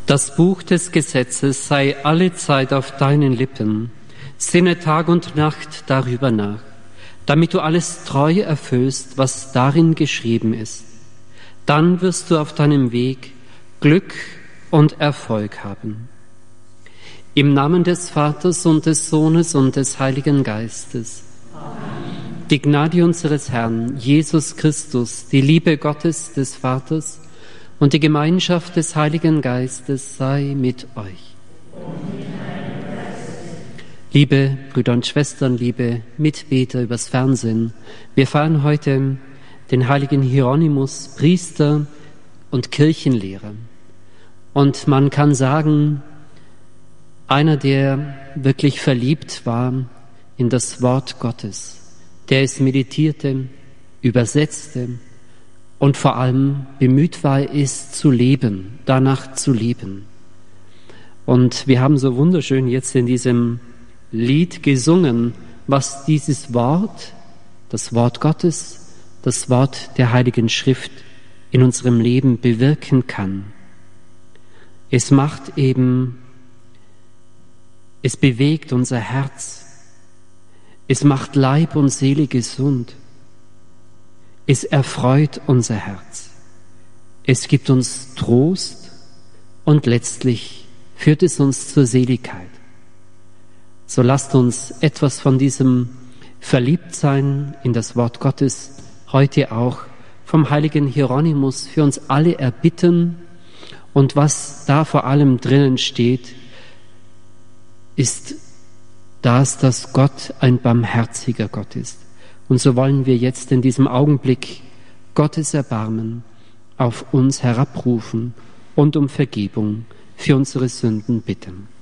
Das Buch des Gesetzes sei allezeit auf deinen Lippen. Sinne Tag und Nacht darüber nach, damit du alles treu erfüllst, was darin geschrieben ist. Dann wirst du auf deinem Weg Glück und Erfolg haben. Im Namen des Vaters und des Sohnes und des Heiligen Geistes. Amen. Die Gnade unseres Herrn, Jesus Christus, die Liebe Gottes des Vaters und die Gemeinschaft des Heiligen Geistes sei mit euch. Liebe Brüder und Schwestern, liebe Mitbeter übers Fernsehen, wir feiern heute den heiligen Hieronymus, Priester und Kirchenlehrer. Und man kann sagen, einer, der wirklich verliebt war in das Wort Gottes, der es meditierte, übersetzte und vor allem bemüht war, es zu leben, danach zu leben. Und wir haben so wunderschön jetzt in diesem Lied gesungen, was dieses Wort, das Wort Gottes, das Wort der Heiligen Schrift in unserem Leben bewirken kann. Es macht eben, es bewegt unser Herz, es macht Leib und Seele gesund, es erfreut unser Herz, es gibt uns Trost und letztlich führt es uns zur Seligkeit. So lasst uns etwas von diesem Verliebtsein in das Wort Gottes heute auch vom heiligen Hieronymus für uns alle erbitten. Und was da vor allem drinnen steht, ist das, dass Gott ein barmherziger Gott ist. Und so wollen wir jetzt in diesem Augenblick Gottes Erbarmen auf uns herabrufen und um Vergebung für unsere Sünden bitten.